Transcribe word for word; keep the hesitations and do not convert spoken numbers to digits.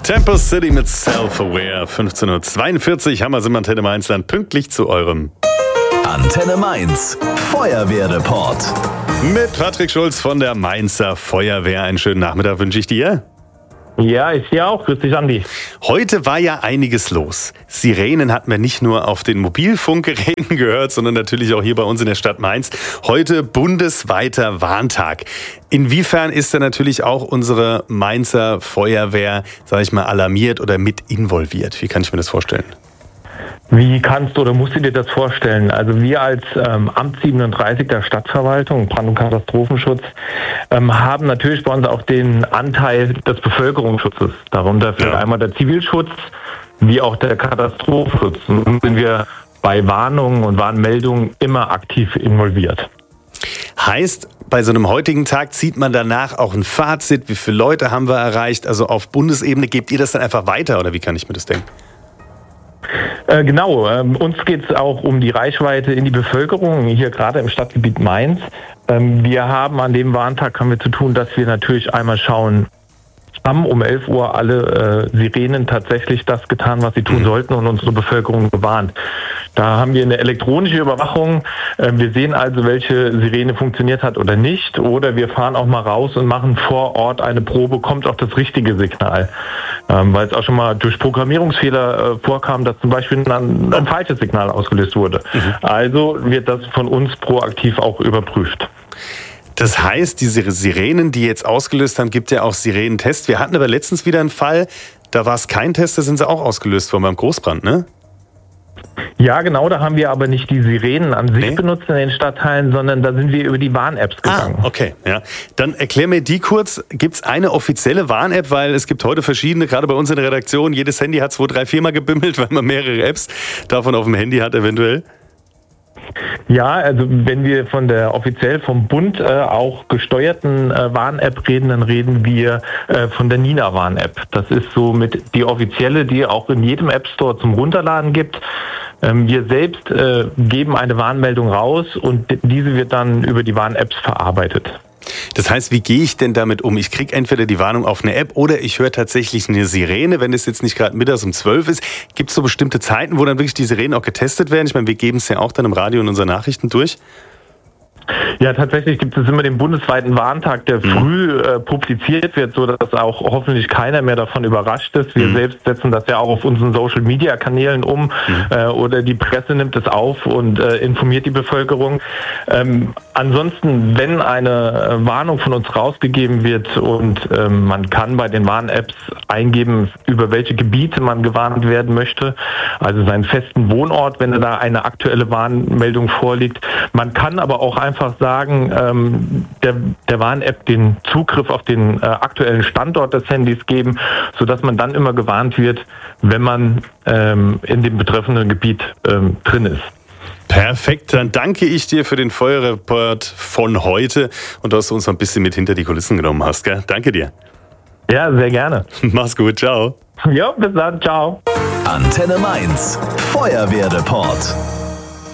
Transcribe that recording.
Tempo City mit Self-Aware. fünfzehn Uhr zweiundvierzig, Hammer sind Antenne Mainz, dann pünktlich zu eurem Antenne Mainz, Feuerwehrreport. Mit Patrick Schulz von der Mainzer Feuerwehr. Einen schönen Nachmittag wünsche ich dir. Ja, ich dir auch. Grüß dich, Andi. Heute war ja einiges los. Sirenen hatten wir nicht nur auf den Mobilfunkgeräten gehört, sondern natürlich auch hier bei uns in der Stadt Mainz. Heute bundesweiter Warntag. Inwiefern ist da natürlich auch unsere Mainzer Feuerwehr, sage ich mal, alarmiert oder mit involviert? Wie kann ich mir das vorstellen? Wie kannst du oder musst du dir das vorstellen? Also wir als ähm, Amt siebenunddreißig der Stadtverwaltung, Brand- und Katastrophenschutz, ähm, haben natürlich bei uns auch den Anteil des Bevölkerungsschutzes. Darunter fällt ja. einmal der Zivilschutz wie auch der Katastrophenschutz. Und sind wir bei Warnungen und Warnmeldungen immer aktiv involviert. Heißt, bei so einem heutigen Tag zieht man danach auch ein Fazit, wie viele Leute haben wir erreicht? Also auf Bundesebene gebt ihr das dann einfach weiter oder wie kann ich mir das denken? Äh, genau, ähm, uns geht es auch um die Reichweite in die Bevölkerung, hier gerade im Stadtgebiet Mainz. Ähm, wir haben an dem Warntag haben wir zu tun, dass wir natürlich einmal schauen, haben um elf Uhr alle äh, Sirenen tatsächlich das getan, was sie tun sollten und unsere Bevölkerung gewarnt. Da haben wir eine elektronische Überwachung. Äh, wir sehen also, welche Sirene funktioniert hat oder nicht. Oder wir fahren auch mal raus und machen vor Ort eine Probe, kommt auch das richtige Signal. Ähm, weil es auch schon mal durch Programmierungsfehler äh, vorkam, dass zum Beispiel ein, ein falsches Signal ausgelöst wurde. Mhm. Also wird das von uns proaktiv auch überprüft. Das heißt, diese Sirenen, die jetzt ausgelöst haben, gibt ja auch Sirenentests. Wir hatten aber letztens wieder einen Fall, da war es kein Test, da sind sie auch ausgelöst worden beim Großbrand, ne? Ja, genau, da haben wir aber nicht die Sirenen an sich nee. benutzt in den Stadtteilen, sondern da sind wir über die Warn-Apps gegangen. Ah, okay, ja. Dann erklär mir die kurz. Gibt es eine offizielle Warn-App? Weil es gibt heute verschiedene, gerade bei uns in der Redaktion, jedes Handy hat zwei, drei, viermal gebimmelt, weil man mehrere Apps davon auf dem Handy hat eventuell. Ja, also wenn wir von der offiziell vom Bund äh, auch gesteuerten äh, Warn-App reden, dann reden wir äh, von der Nina Warn-App. Das ist so mit die offizielle, die auch in jedem App Store zum Runterladen gibt. Ähm, wir selbst äh, geben eine Warnmeldung raus und diese wird dann über die Warn-Apps verarbeitet. Das heißt, wie gehe ich denn damit um? Ich kriege entweder die Warnung auf eine App oder ich höre tatsächlich eine Sirene, wenn es jetzt nicht gerade mittags um zwölf ist. Gibt es so bestimmte Zeiten, wo dann wirklich die Sirenen auch getestet werden? Ich meine, wir geben es ja auch dann im Radio in unseren Nachrichten durch. Ja, tatsächlich gibt es immer den bundesweiten Warntag, der früh äh, publiziert wird, so dass auch hoffentlich keiner mehr davon überrascht ist. Wir mhm. selbst setzen das ja auch auf unseren Social-Media-Kanälen um mhm. äh, oder die Presse nimmt es auf und äh, informiert die Bevölkerung. Ähm, ansonsten, wenn eine äh, Warnung von uns rausgegeben wird und äh, man kann bei den Warn-Apps eingeben, über welche Gebiete man gewarnt werden möchte, also seinen festen Wohnort, wenn da eine aktuelle Warnmeldung vorliegt. Man kann aber auch einfach einfach sagen, ähm, der, der Warn-App den Zugriff auf den äh, aktuellen Standort des Handys geben, sodass man dann immer gewarnt wird, wenn man ähm, in dem betreffenden Gebiet ähm, drin ist. Perfekt, dann danke ich dir für den Feuerreport von heute und dass du uns noch ein bisschen mit hinter die Kulissen genommen hast. Gell? Danke dir. Ja, sehr gerne. Mach's gut, ciao. Ja, bis dann, ciao. Antenne Mainz, Feuerwehrreport.